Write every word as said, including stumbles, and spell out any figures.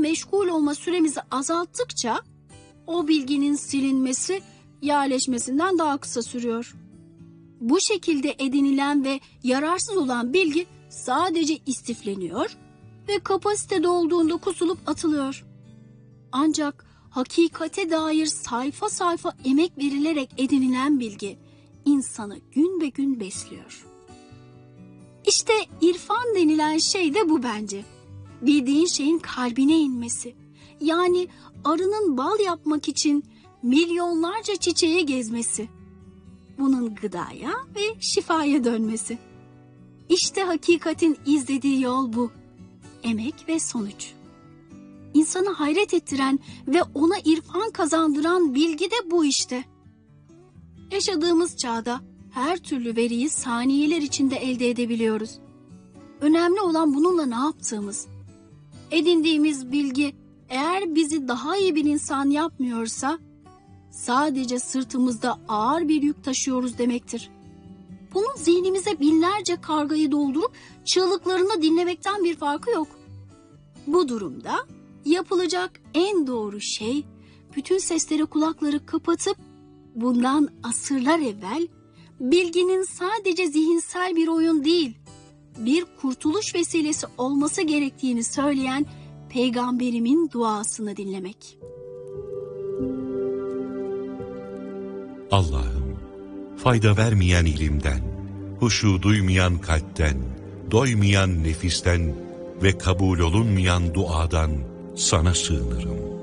meşgul olma süremizi azalttıkça o bilginin silinmesi yerleşmesinden daha kısa sürüyor. Bu şekilde edinilen ve yararsız olan bilgi sadece istifleniyor ve kapasite dolduğunda kusulup atılıyor. Ancak hakikate dair sayfa sayfa emek verilerek edinilen bilgi insanı gün be gün besliyor. İşte irfan denilen şey de bu bence. Bildiğin şeyin kalbine inmesi. Yani arının bal yapmak için milyonlarca çiçeği gezmesi. Bunun gıdaya ve şifaya dönmesi. İşte hakikatin izlediği yol bu. Emek ve sonuç. İnsanı hayret ettiren ve ona irfan kazandıran bilgi de bu işte. Yaşadığımız çağda her türlü veriyi saniyeler içinde elde edebiliyoruz. Önemli olan bununla ne yaptığımız. Edindiğimiz bilgi eğer bizi daha iyi bir insan yapmıyorsa sadece sırtımızda ağır bir yük taşıyoruz demektir. Bunun zihnimize binlerce kargayı doldurup çığlıklarını dinlemekten bir farkı yok. Bu durumda yapılacak en doğru şey bütün seslere kulakları kapatıp bundan asırlar evvel bilginin sadece zihinsel bir oyun değil, bir kurtuluş vesilesi olması gerektiğini söyleyen Peygamberimin duasını dinlemek. Allah'ım, fayda vermeyen ilimden, huşu duymayan kalpten, doymayan nefisten ve kabul olunmayan duadan sana sığınırım.